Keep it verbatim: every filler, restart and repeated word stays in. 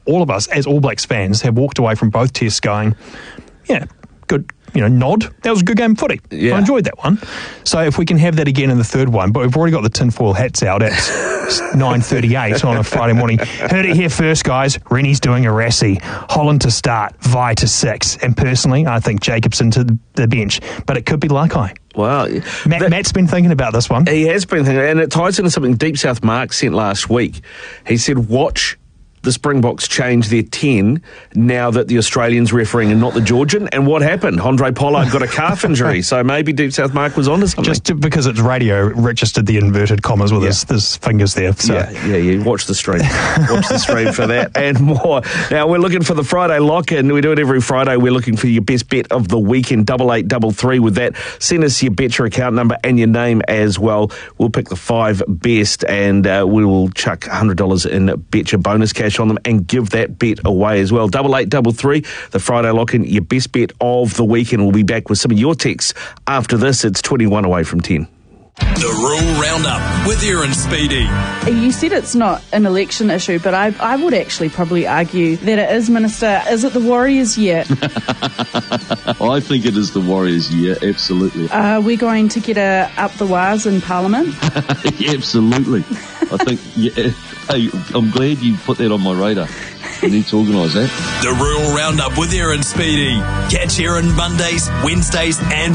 all of us, as All Blacks fans, have walked away from both tests going, yeah, good, you know, nod. That was a good game of footy. Yeah. I enjoyed that one. So if we can have that again in the third one, but we've already got the tinfoil hats out at nine thirty-eight on a Friday morning. Heard it here first, guys. Rennie's doing a Rassie. Holland to start, Vi to six. And personally, I think Jacobson to the bench. But it could be Lakai. Wow. Matt, That- Matt's been thinking about this one. He has been thinking, and it ties into something Deep South Mark sent last week. He said, watch the Springboks change their ten now that the Australian's refereeing and not the Georgian. And what happened? Andre Pollard got a calf injury, so maybe Deep South Mark was onto something. Just to, because it's radio, Rich just did the inverted commas with Yeah. his, his fingers there. So. Yeah, yeah, yeah. Watch the stream. Watch the stream for that and more. Now, we're looking for the Friday lock-in. We do it every Friday. We're looking for your best bet of the weekend, double eight double three with that. Send us your Betcha account number and your name as well. We'll pick the five best and uh, we will chuck one hundred dollars in Betcha bonus cash on them and give that bet away as well. Double eight double three, the Friday lock-in, your best bet of the weekend. We'll be back with some of your texts after this. It's twenty-one away from ten. The Rural Roundup with Aaron Speedy. You said it's not an election issue, but I, I would actually probably argue that it is, Minister. Is it the Warriors' year? I think it is the Warriors' year, absolutely. Are we going to get a up the wires in Parliament? Yeah, absolutely. I think, yeah, hey, I'm glad you put that on my radar. We need to organise that. The Rural Roundup with Aaron Speedy. Catch Aaron Mondays, Wednesdays and